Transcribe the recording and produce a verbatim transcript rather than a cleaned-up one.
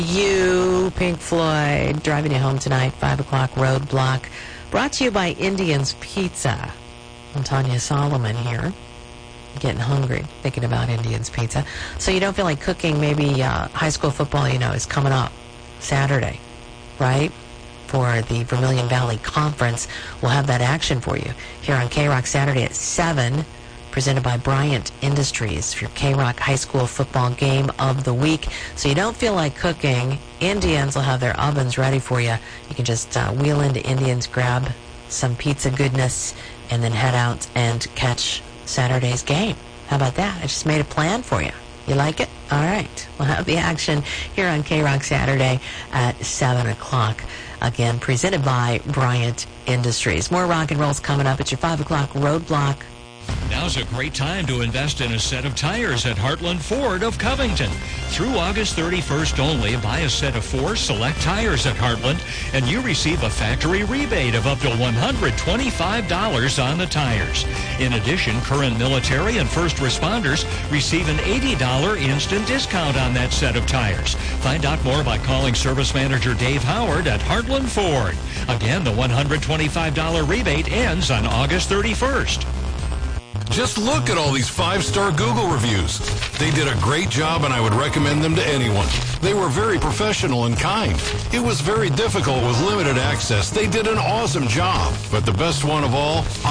You, Pink Floyd, driving you home tonight, five o'clock Roadblock. Brought to you by Indian's Pizza. I'm Tanya Solomon here. Getting hungry, thinking about Indian's Pizza. So you don't feel like cooking, maybe uh, high school football, you know, is coming up Saturday, right? For the Vermilion Valley Conference. We'll have that action for you here on K-Rock Saturday at seven, presented by Bryant Industries for your K-Rock High School football game of the week. So you don't feel like cooking, Indians will have their ovens ready for you. You can just uh, wheel into Indians, grab some pizza goodness, and then head out and catch Saturday's game. How about that? I just made a plan for you. You like it? All right. We'll have the action here on K-Rock Saturday at seven o'clock. Again, presented by Bryant Industries. More rock and rolls coming up. It's your five o'clock Roadblock. Now's a great time to invest in a set of tires at Heartland Ford of Covington. Through August thirty-first only, buy a set of four select tires at Heartland, and you receive a factory rebate of up to one hundred twenty-five dollars on the tires. In addition, current military and first responders receive an eighty dollars instant discount on that set of tires. Find out more by calling Service Manager Dave Howard at Heartland Ford. Again, the one hundred twenty-five dollars rebate ends on August thirty-first. Just look at all these five-star Google reviews. They did a great job, and I would recommend them to anyone. They were very professional and kind. It was very difficult with limited access. They did an awesome job. But the best one of all,